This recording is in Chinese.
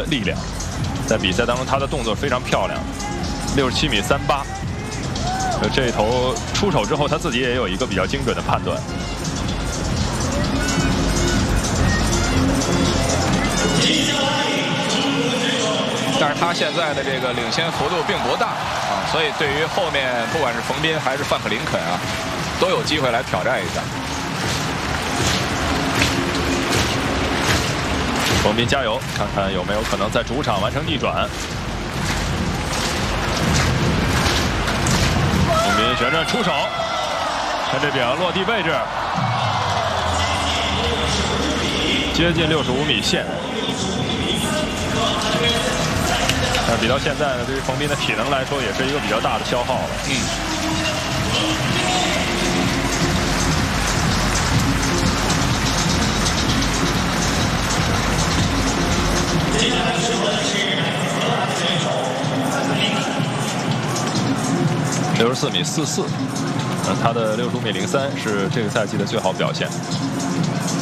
力量。在比赛当中，他的动作非常漂亮，67米38。这一头出手之后，他自己也有一个比较精准的判断。 但是他现在的这个领先幅度并不大啊，所以对于后面不管是冯彬还是范克林肯啊，都有机会来挑战一下。 冯彬加油，看看有没有可能在主场完成逆转。冯彬旋转出手，看这表落地位置，接近65米线。但比到现在呢，对于冯彬的体能来说，也是一个比较大的消耗了。64米44，他的65米03是这个赛季的最好表现。